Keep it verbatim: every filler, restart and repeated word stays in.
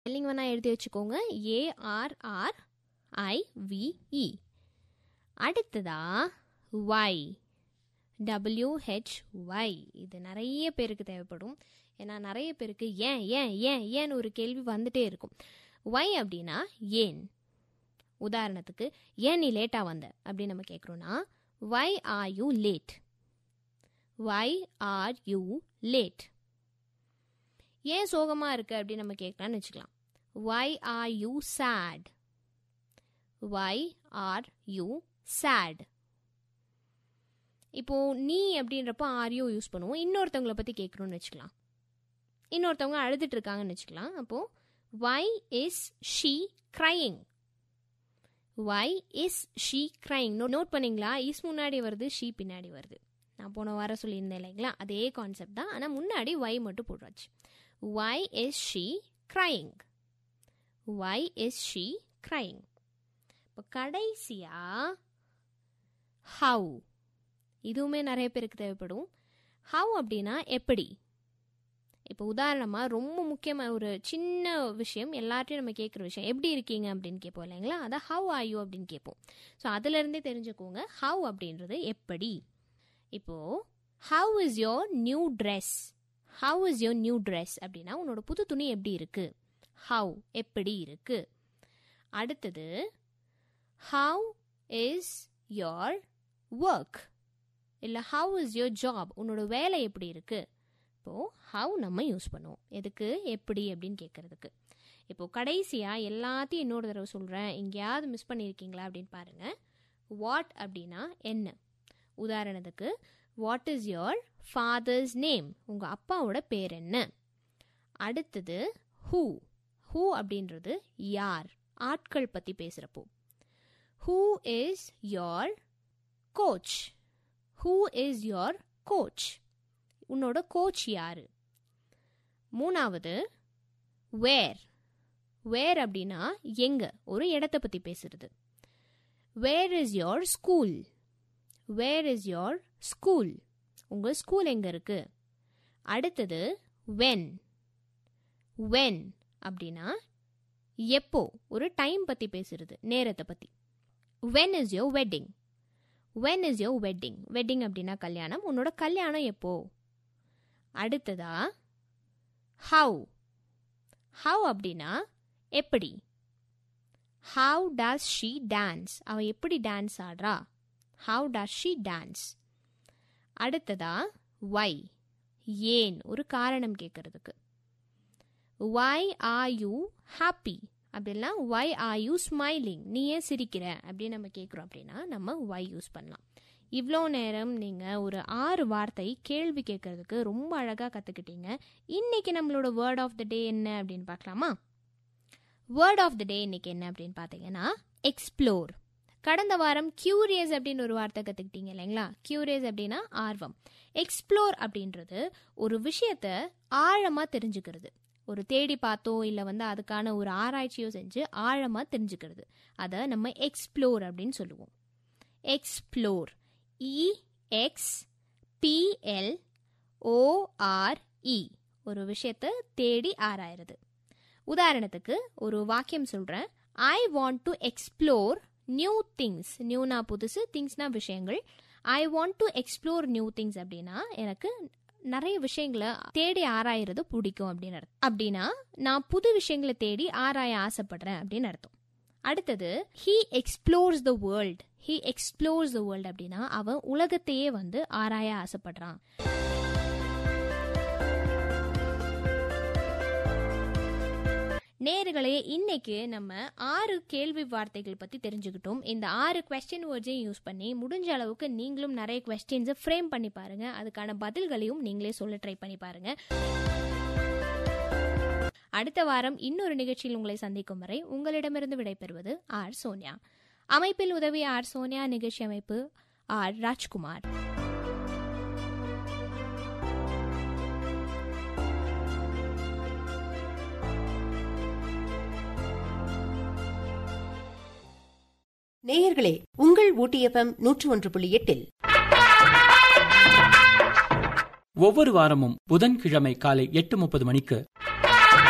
Spelling வேணா எழுதி வச்சுக்கோங்க. ஏஆர்ஆர்ஐவிஇ. அடுத்ததா ஒய், டபிள்யூஹெச்ஒய். இது நிறைய பேருக்கு தேவைப்படும். ஏன்னா நிறைய பேருக்கு ஏன் ஏன் ஏன் ஏன்னு ஒரு கேள்வி வந்துட்டே இருக்கும். ஒய் அப்படின்னா ஏன். உதாரணத்துக்கு, ஏன் நீ லேட்டாக வந்த அப்படின்னு நம்ம கேட்குறோன்னா, Y are you late, Y are you late. ஏன் சோகமாக இருக்கு அப்படின்னு நம்ம கேட்கலான்னு வச்சுக்கலாம். Y are you said, Y are you said. இப்போ நீ அப்படின்றப்போ ஆர் யூ யூஸ் பண்ணுவோம். இன்னொருத்தவங்களை பற்றி கேட்குறோன்னு வச்சுக்கலாம். இன்னொருத்தவங்க அழுதுட்டு இருக்காங்கன்னு வச்சுக்கலாம். அப்போது why is she crying, why is she crying. Note பண்ணிங்களா? இஸ் முன்னாடி வருது, ஷீ பின்னாடி வருது. நான் போன வாரம் சொல்லியிருந்தேன் இல்லைங்களா, அதே கான்செப்ட் தான். ஆனால் முன்னாடி ஒய் மட்டும் போடுறாச்சு. why is she crying, why is she crying. இப்போ கடைசியா how. இதுவுமே நிறைய பேருக்கு தேவைப்படும். how அப்படின்னா எப்படி. இப்போ உதாரணமாக ரொம்ப முக்கியமாக ஒரு சின்ன விஷயம், எல்லார்ட்டையும் நம்ம கேட்குற விஷயம், எப்படி இருக்கீங்க அப்படின்னு கேட்போம் இல்லைங்களா, அதான் ஹவ் ஆர் யூ அப்படின்னு கேட்போம். ஸோ அதுலேருந்தே தெரிஞ்சுக்கோங்க ஹவ் அப்படின்றது எப்படி. இப்போது how is your new dress, how is your new dress அப்படின்னா உன்னோட புது துணி எப்படி இருக்குது, ஹவ் எப்படி இருக்குது. அடுத்தது ஹவ் இஸ் யோர் ஒர்க், இல்லை ஹவ் இஸ் யோர் ஜாப், உன்னோட வேலை எப்படி இருக்குது. இப்போது ஹவ் நம்ம யூஸ் பண்ணுவோம் எதுக்கு, எப்படி அப்படின்னு கேட்குறதுக்கு. இப்போது கடைசியாக எல்லாத்தையும் இன்னொரு தடவை சொல்கிறேன், எங்கேயாவது மிஸ் பண்ணியிருக்கீங்களா அப்படின்னு பாருங்கள். வாட் அப்படின்னா என்ன. உதாரணத்துக்கு, what is your father's name, உங்கள் அப்பாவோட பேர் என்ன. அடுத்தது ஹூ, ஹூ அப்படின்றது யார், ஆட்கள் பற்றி பேசுகிறப்போ. Who is your coach, who is your coach, உன்னோட கோச் யாரு. மூணாவது வேர், வேர் அப்படின்னா எங்க, ஒரு இடத்தை பற்றி பேசுறது. Where is your school, where is your school, உங்கள் ஸ்கூல் எங்கே இருக்கு. அடுத்தது வென், வென் அப்படின்னா எப்போ, ஒரு டைம் பற்றி பேசுறது, நேரத்தை பற்றி. When is your wedding, when is your wedding, wedding அப்படின்னா கல்யாணம், உன்னோட கல்யாணம் எப்போ. அடுத்ததா ஹவ், ஹவ் அப்படின்னா எப்படி. ஹவ் டஸ் ஷீ டான்ஸ், அவள் எப்படி டான்ஸ் ஆடுறா, ஹவ் டஸ் ஷீ டான்ஸ். அடுத்ததா ஒய், ஏன், ஒரு காரணம் கேட்கறதுக்கு. ஒய் ஆர் யூ ஹாப்பி அப்படின்னா ஒய் ஆர் யூ ஸ்மைலிங், நீ ஏன் சிரிக்கிற அப்படின்னு நம்ம கேட்குறோம் அப்படின்னா நம்ம ஒய் யூஸ் பண்ணலாம். இவ்வளோ நேரம் நீங்கள் ஒரு ஆறு வார்த்தை கேள்வி கேட்கறதுக்கு ரொம்ப அழகாக கற்றுக்கிட்டீங்க. இன்றைக்கி நம்மளோட வேர்ட் ஆஃப் த டே என்ன அப்படின்னு பார்க்கலாமா? வேர்ட் ஆஃப் த டே இன்னைக்கு என்ன அப்படின்னு பார்த்தீங்கன்னா எக்ஸ்ப்ளோர். கடந்த வாரம் கியூரியஸ் அப்படின்னு ஒரு வார்த்தை கற்றுக்கிட்டீங்க இல்லைங்களா? கியூரியஸ் அப்படின்னா ஆர்வம். எக்ஸ்ப்ளோர் அப்படின்றது ஒரு விஷயத்தை ஆழமாக தெரிஞ்சுக்கிறது, ஒரு தேடி பார்த்தோ இல்லை வந்து அதுக்கான ஒரு ஆராய்ச்சியோ செஞ்சு ஆழமாக தெரிஞ்சுக்கிறது. அதை நம்ம எக்ஸ்ப்ளோர் அப்படின்னு சொல்லுவோம். எக்ஸ்ப்ளோர், இ-எக்ஸ்-பி-எல்-ஓ-ஆர்-இ, ஒரு விஷயத்தை தேடி ஆராயிறது. உதாரணத்துக்கு ஒரு வாக்கியம் சொல்கிறேன். I want to explore new things. நியூனா புதுசு, திங்ஸ்னா விஷயங்கள். I want to explore new things அப்படின்னா எனக்கு நிறைய விஷயங்களை தேடி ஆராயிறது பிடிக்கும் அப்படின்னு அர்த்தம். அப்படின்னா நான் புது விஷயங்களை தேடி ஆராய ஆசைப்படுறேன் அப்படின்னு அர்த்தம். அடுத்தது he explores the world, he explores the world அப்படின்னா அவன் உலகத்தையே வந்து ஆராய ஆசைப்படுறான். நேயர்களே, இன்னைக்கு நம்ம ஆறு கேள்வி வார்த்தைகள் பற்றி தெரிஞ்சுக்கிட்டோம். இந்த ஆறு கொஸ்டின் வேர்ட்ஸையும் யூஸ் பண்ணி முடிஞ்ச அளவுக்கு நீங்களும் நிறைய கொஸ்டின்ஸை ஃப்ரேம் பண்ணி பாருங்க. அதுக்கான பதில்களையும் நீங்களே சொல்ல ட்ரை பண்ணி பாருங்க. அடுத்த வாரம் இன்னொரு நிகழ்ச்சியில் உங்களை சந்திக்கும் வரை உங்களிடமிருந்து விடைபெறுவது ஆர் சோனியா. அமைப்பில் உதவி ஆர் சோனியா, நிகழ்ச்சி அமைப்பு ஆர் ராஜ்குமார். நேயர்களே, உங்கள் ஊட்டி எஃப்எம் நூற்று ஒன்று புள்ளி எட்டில் ஒவ்வொரு வாரமும் புதன்கிழமை காலை எட்டு முப்பது மணிக்கு